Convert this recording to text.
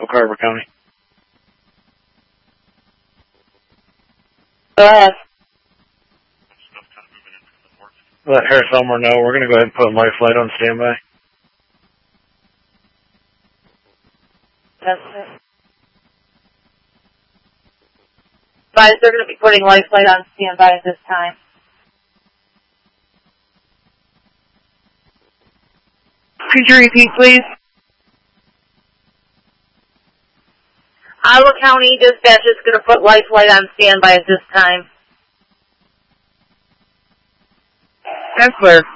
Carver County. Go ahead. Let Harris Elmore know. We're going to go ahead and put life flight on standby. That's it. Advise they're going to be putting life flight on standby at this time. Could you repeat, please? Ottawa County Dispatch is going to put life flight on standby at this time. That's clear.